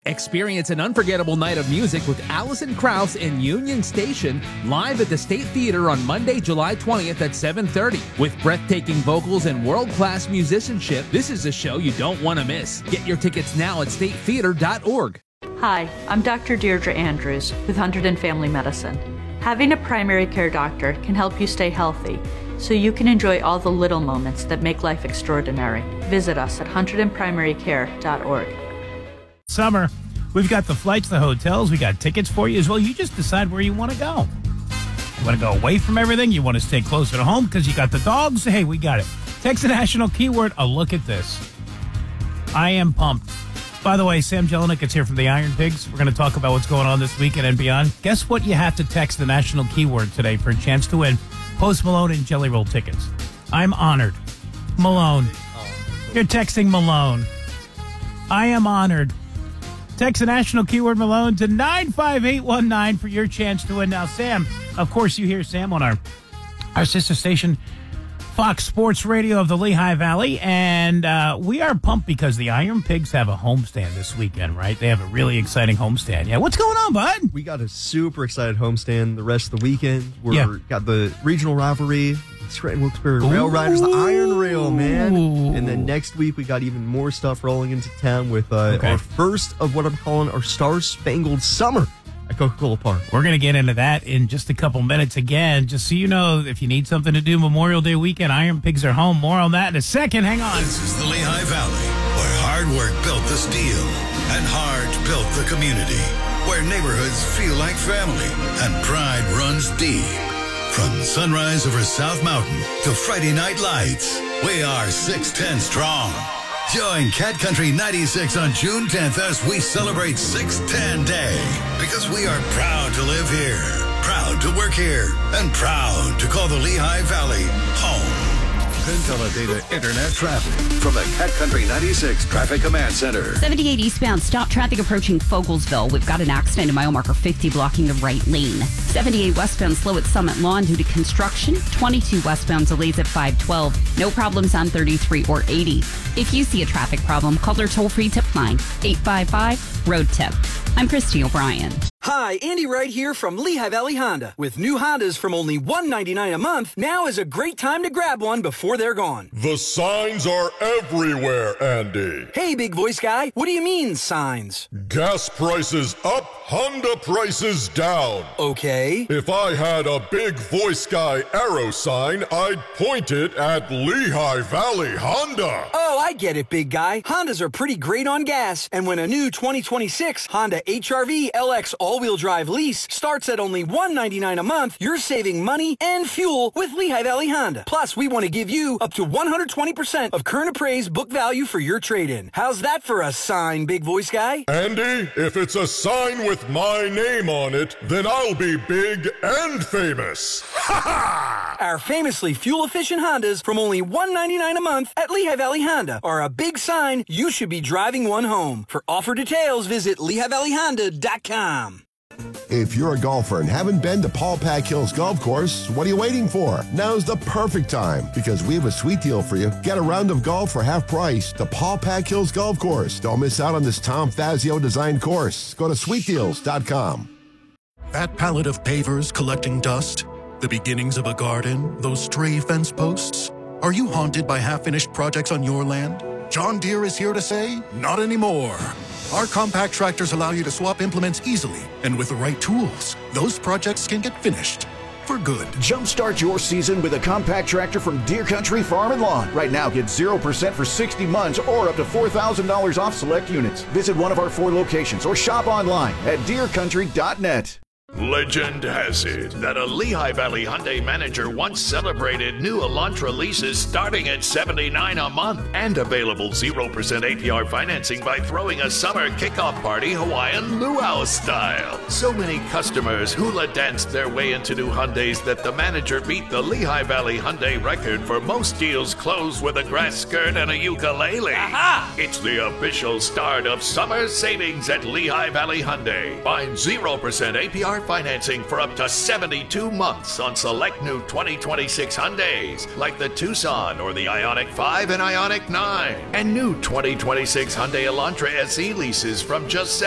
Experience an unforgettable night of music with Alison Krauss and Union Station live at the State Theater on Monday, July 20th at 7:30. With breathtaking vocals and world-class musicianship, this is a show you don't want to miss. Get your tickets now at statetheater.org. Hi, I'm Dr. Deirdre Andrews with Hunterdon Family Medicine. Having a primary care doctor can help you stay healthy, so you can enjoy all the little moments that make life extraordinary. Visit us at hunterdonprimarycare.org. Summer, we've got the flights, the hotels, we got tickets for you as well. You just decide where you want to go. You want to go away from everything? You want to stay closer to home because you got the dogs? Hey, we got it. Text the national keyword, a look at this. I am pumped. By the way, Sam Jelinek is here from the Iron Pigs. We're going to talk about what's going on this weekend and beyond. Guess what? You have to text the national keyword today for a chance to win Post Malone and Jelly Roll tickets. I'm honored. Malone. You're texting Malone. I am honored. Text the national keyword Malone to 95819 for your chance to win. Now, Sam, of course, you hear Sam on our sister station, Fox Sports Radio of the Lehigh Valley, and we are pumped because the Iron Pigs have a homestand this weekend, right? They have a really exciting homestand. Yeah, what's going on, bud? We got a super excited homestand the rest of the weekend. Got the regional rivalry, Scranton Wilkes-Barre Rail Riders, the Iron Rail, man. And then next week we got even more stuff rolling into town with our first of what I'm calling our Star-Spangled Summer at Coca-Cola Park. We're going to get into that in just a couple minutes again. Just so you know, if you need something to do Memorial Day weekend, Iron Pigs are home. More on that in a second. Hang on. This is the Lehigh Valley, where hard work built the steel and heart built the community, where neighborhoods feel like family and pride runs deep. From sunrise over South Mountain to Friday night lights, we are 610 strong. Join Cat Country 96 on June 10th as we celebrate 610 Day. Because we are proud to live here, proud to work here, and proud to call the Lehigh Valley home. Pentella Internet traffic from the Cat Country 96 Traffic Command Center. 78 eastbound, stop traffic approaching Fogelsville. We've got an accident in mile marker 50 blocking the right lane. 78 westbound, slow at Summit Lawn due to construction. 22 westbound, delays at 512. No problems on 33 or 80. If you see a traffic problem, call our toll-free tip line, 855-ROAD-TIP. I'm Christy O'Brien. Hi, Andy Wright here from Lehigh Valley Honda. With new Hondas from only $199 a month, now is a great time to grab one before they're gone. The signs are everywhere, Andy. Hey, big voice guy, what do you mean, signs? Gas prices up, Honda prices down. Okay. If I had a big voice guy arrow sign, I'd point it at Lehigh Valley Honda. Oh, I get it, big guy. Hondas are pretty great on gas, and when a new 2026 Honda HR-V LX all-wheel drive lease starts at only $199 a month, you're saving money and fuel with Lehigh Valley Honda. Plus, we want to give you up to 120% of current appraised book value for your trade-in. How's that for a sign, big voice guy? Andy, if it's a sign with my name on it, then I'll be big and famous. Ha ha! Our famously fuel-efficient Hondas from only $199 a month at Lehigh Valley Honda are a big sign you should be driving one home. For offer details, visit LehighValleyHonda.com. If you're a golfer and haven't been to Paul Pack Hills Golf Course, what are you waiting for? Now's the perfect time because we have a sweet deal for you. Get a round of golf for half price to Paul Pack Hills Golf Course. Don't miss out on this Tom Fazio designed course. Go to sweetdeals.com. That pallet of pavers collecting dust, the beginnings of a garden, those stray fence posts. Are you haunted by half-finished projects on your land? John Deere is here to say, not anymore. Our compact tractors allow you to swap implements easily, and with the right tools, those projects can get finished for good. Jumpstart your season with a compact tractor from Deere Country Farm and Lawn. Right now, get 0% for 60 months or up to $4,000 off select units. Visit one of our 4 locations or shop online at deerecountry.net. Legend has it that a Lehigh Valley Hyundai manager once celebrated new Elantra leases starting at $79 a month and available 0% APR financing by throwing a summer kickoff party Hawaiian luau style. So many customers hula danced their way into new Hyundais that the manager beat the Lehigh Valley Hyundai record for most deals closed with a grass skirt and a ukulele. Aha! It's the official start of summer savings at Lehigh Valley Hyundai. Find 0% APR financing for up to 72 months on select new 2026 Hyundais, like the Tucson or the Ioniq 5 and Ioniq 9. And new 2026 Hyundai Elantra SE leases from just